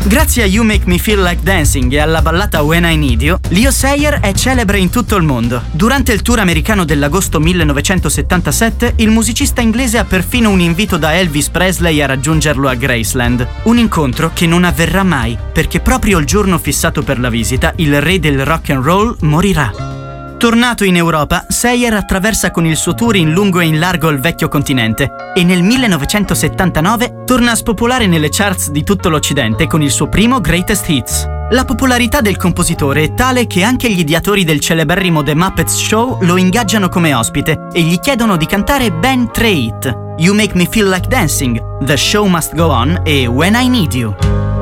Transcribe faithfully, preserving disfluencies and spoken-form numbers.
Grazie a You Make Me Feel Like Dancing e alla ballata When I Need You, Leo Sayer è celebre in tutto il mondo. Durante il tour americano dell'agosto millenovecentosettantasette, il musicista inglese ha perfino un invito da Elvis Presley a raggiungerlo a Graceland. Un incontro che non avverrà mai, perché proprio il giorno fissato per la visita, il re del rock and roll morirà. Tornato in Europa, Sayer attraversa con il suo tour in lungo e in largo il vecchio continente e nel millenovecentosettantanove torna a spopolare nelle charts di tutto l'Occidente con il suo primo Greatest Hits. La popolarità del compositore è tale che anche gli ideatori del celeberrimo The Muppets Show lo ingaggiano come ospite e gli chiedono di cantare ben tre hit: You Make Me Feel Like Dancing, The Show Must Go On e When I Need You.